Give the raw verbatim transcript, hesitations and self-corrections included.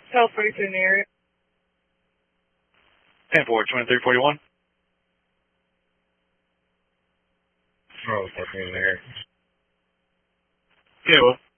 Tell forty-two in the area. ten four, twenty-three forty-one. Oh, fucking in there. Yeah, well.